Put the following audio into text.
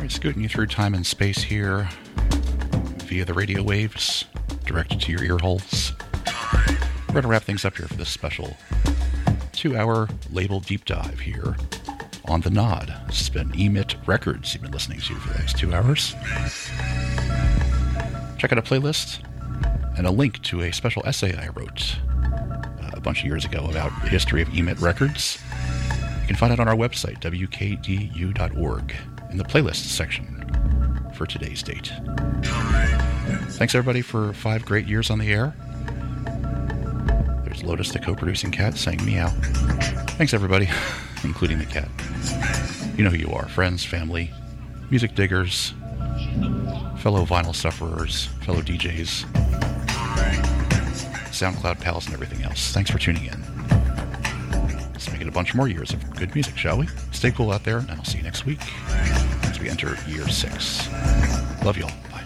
Scooting you through time and space here via the radio waves, directed to your ear holes. We're going to wrap things up here for this special 2-hour label deep dive here on The Nod. This has been Emit Records you've been listening to for the next 2 hours. Check out a playlist and a link to a special essay I wrote a bunch of years ago about the history of Emit Records. You can find it on our website, wkdu.org, in the playlist section for today's date. Thanks everybody for 5 great years on the air. There's Lotus, the co-producing cat, saying meow. Thanks everybody, including the cat. You know who you are. Friends, family, music diggers, fellow vinyl sufferers, fellow DJs, SoundCloud pals, and everything else. Thanks for tuning in. Let's make it a bunch more years of good music, shall we? Stay cool out there, and I'll see you next week as we enter year 6. Love y'all. Bye.